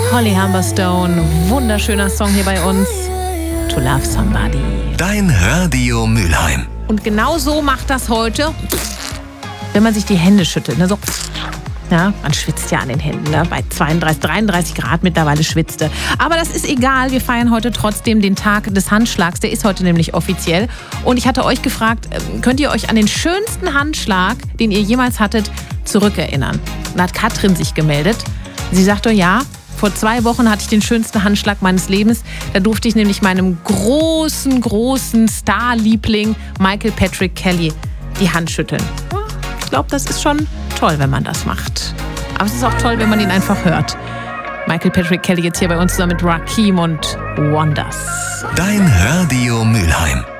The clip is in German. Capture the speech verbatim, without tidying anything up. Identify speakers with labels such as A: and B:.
A: Holly Humberstone, wunderschöner Song hier bei uns. To Love Somebody.
B: Dein Radio Mülheim.
A: Und genau so macht das heute, wenn man sich die Hände schüttelt. Ne? So. Ja, man schwitzt ja an den Händen. Ne? Bei zweiunddreißig, dreiunddreißig Grad mittlerweile schwitzte. Aber das ist egal. Wir feiern heute trotzdem den Tag des Handschlags. Der ist heute nämlich offiziell. Und ich hatte euch gefragt, könnt ihr euch an den schönsten Handschlag, den ihr jemals hattet, zurückerinnern? Da hat Katrin sich gemeldet. Sie sagte, ja, vor zwei Wochen hatte ich den schönsten Handschlag meines Lebens. Da durfte ich nämlich meinem großen, großen Starliebling Michael Patrick Kelly die Hand schütteln. Ich glaube, das ist schon toll, wenn man das macht. Aber es ist auch toll, wenn man ihn einfach hört. Michael Patrick Kelly jetzt hier bei uns zusammen mit Rakim und Wonders.
B: Dein Radio Mülheim.